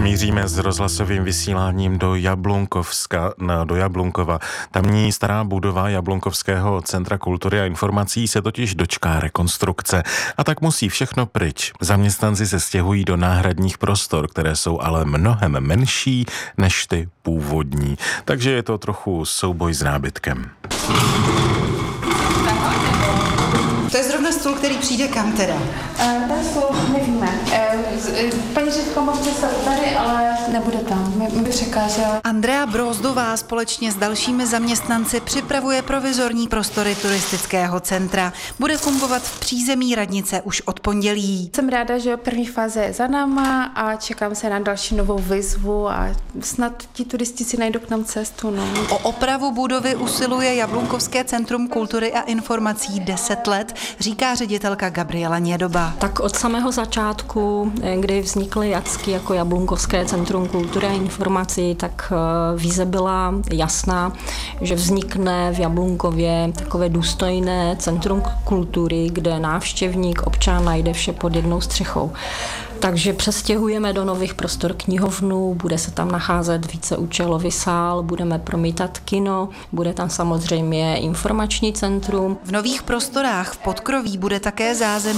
Míříme s rozhlasovým vysíláním do Jablunkova. Tamní stará budova Jablunkovského centra kultury a informací se totiž dočká rekonstrukce. A tak musí všechno pryč. Zaměstnanci se stěhují do náhradních prostor, které jsou ale mnohem menší než ty původní. Takže je to trochu souboj s nábytkem. To je zrovna stůl, který přijde kam teda? Ten stůl nevíme. Paní ředitelka může se tady, ale nebude tam. My překážela. Andrea Brozdová společně s dalšími zaměstnanci připravuje provizorní prostory turistického centra. Bude fungovat v přízemí radnice už od pondělí. Jsem ráda, že první fáze je za náma a čekám se na další novou výzvu a snad ti turisti si najdou k nám cestu. No. O opravu budovy usiluje Jablunkovské centrum kultury a informací 10 let, říká ředitelka Gabriela Nědoba. Tak od samého začátku, kdy vznikly Jacky jako Jablunkovské centrum kultury a informací, tak vize byla jasná, že vznikne v Jablunkově takové důstojné centrum kultury, kde návštěvník, občan najde vše pod jednou střechou. Takže přestěhujeme do nových prostor knihovnu, bude se tam nacházet víceúčelový sál, budeme promítat kino, bude tam samozřejmě informační centrum. V nových prostorách v podkroví bude také zázemí